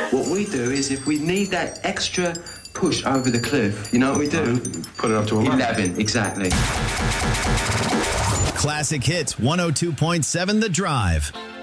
What we do is if we need that extra push over the cliff, you know what we do? Put it up to 11, exactly. Classic Hits 102.7 The Drive.